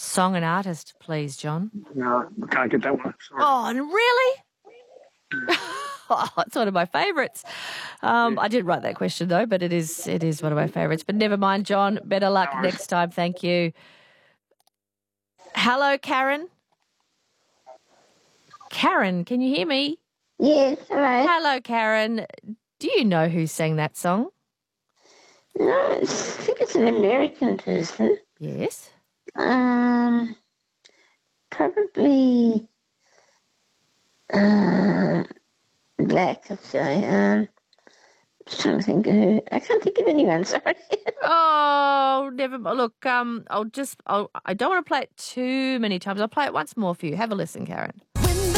Song and artist, please, John. No, I can't get that one. Sorry. Oh, really? Oh, it's one of my favourites. I didn't write that question though, but it is one of my favourites. But never mind, John. Better luck next time. Thank you. Hello, Karen. Karen, can you hear me? Yes, hello. Hello, Karen. Do you know who sang that song? No, I think it's an American person. Yes. Probably black, I'd say. Just trying to think of who. I can't think of anyone, sorry. Oh, never. Look, I don't want to play it too many times. I'll play it once more for you. Have a listen, Karen.